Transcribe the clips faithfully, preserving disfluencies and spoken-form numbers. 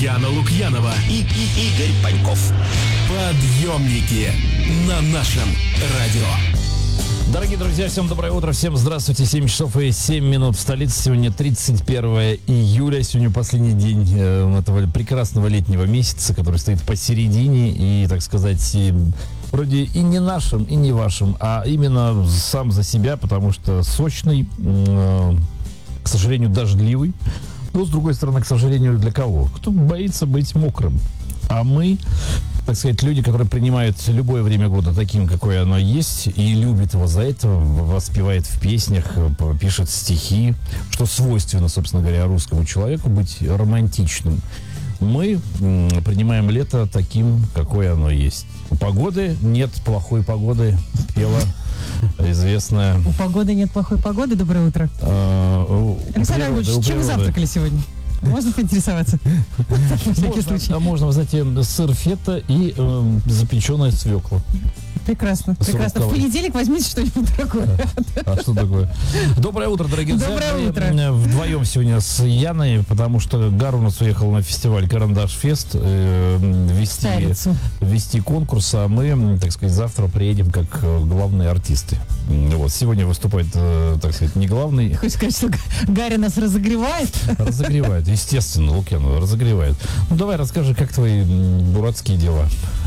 Яна Лукьянова и, и Игорь Паньков. Подъемники на нашем радио. Дорогие друзья, всем доброе утро, всем здравствуйте. семь часов и семь минут в столице. Сегодня тридцать первое июля. Сегодня последний день э, этого прекрасного летнего месяца, который стоит посередине и, так сказать, и, вроде и не нашим, и не вашим, а именно сам за себя, потому что сочный, э, к сожалению, дождливый. Но, с другой стороны, к сожалению, для кого? Кто боится быть мокрым. А мы, так сказать, люди, которые принимают любое время года таким, какое оно есть, и любят его за это, воспевает в песнях, пишет стихи, что свойственно, собственно говоря, русскому человеку быть романтичным. Мы м, принимаем лето таким, какое оно есть. У погоды нет плохой погоды, пела известная... У погоды нет плохой погоды. Доброе утро. А, Александр Ильич, чем вы завтракали сегодня? Можно поинтересоваться? На всякий случай. А можно, вы знаете, сыр фета и э, запеченная свекла. Прекрасно, прекрасно. В понедельник возьмите что-нибудь такое. А что такое? Доброе утро, дорогие друзья. Доброе утро. Мы вдвоем сегодня с Яной, потому что Гар у нас уехал на фестиваль Карандаш Фест э, вести, вести конкурс, а мы, так сказать, завтра приедем как главные артисты. Вот. Сегодня выступает, э, так сказать, не главный. Хочешь сказать, что Гарри нас разогревает? Разогревает, естественно, Лукьянова разогревает. Ну, давай расскажи, как твои дурацкие дела.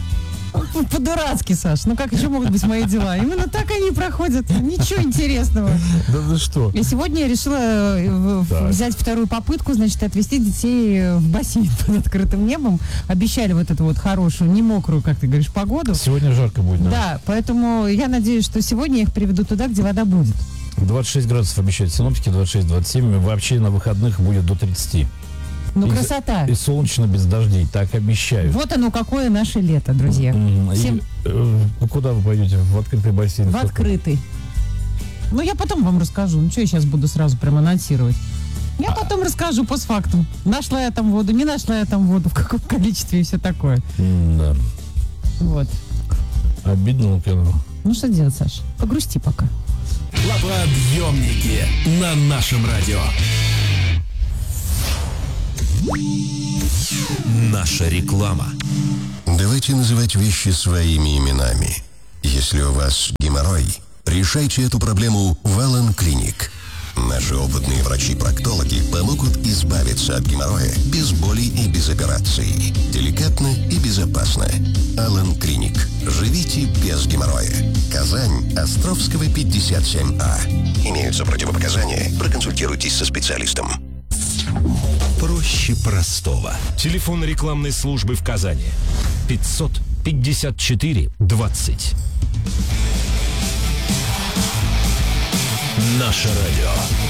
По-дурацки, Саш. Ну как еще могут быть мои дела? Именно так они и проходят. Ничего интересного. Да ты что? И сегодня я решила так. взять вторую попытку, значит, отвезти детей в бассейн под открытым небом. Обещали вот эту вот хорошую, не мокрую, как ты говоришь, погоду. Сегодня жарко будет, да? Да, поэтому я надеюсь, что сегодня я их приведу туда, где вода будет. двадцать шесть градусов обещают синоптики, двадцать шесть - двадцать семь. Вообще на выходных будет до тридцати. Ну, и, красота. И солнечно без дождей, так обещают. Вот оно, какое наше лето, друзья. Mm, Всем... и, э, куда вы пойдете? В открытый бассейн? В открытый. Ну, я потом вам расскажу. Ну, что я сейчас буду сразу прям анонсировать? Я а... потом расскажу постфактум. Нашла я там воду, не нашла я там воду, в каком количестве и все такое. Mm, да. Вот. Обидно, Лукьянова. Ну, что делать, Саш? Погрусти пока. Подъемники на нашем радио. Наша реклама. Давайте называть вещи своими именами. Если у вас геморрой, решайте эту проблему в Алан Клиник. Наши опытные врачи-проктологи помогут избавиться от геморроя без боли и без операций. Деликатно и безопасно. Алан Клиник. Живите без геморроя. Казань, Островского, пятьдесят семь А. Имеются противопоказания. Проконсультируйтесь со специалистом. Проще простого. Телефон рекламной службы в Казани. пятьсот пятьдесят четыре двадцать. Наше радио.